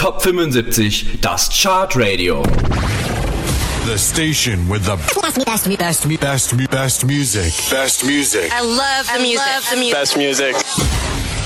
Top 75, das Chart Radio. The station with the best music. Best music. I love the music. Best music.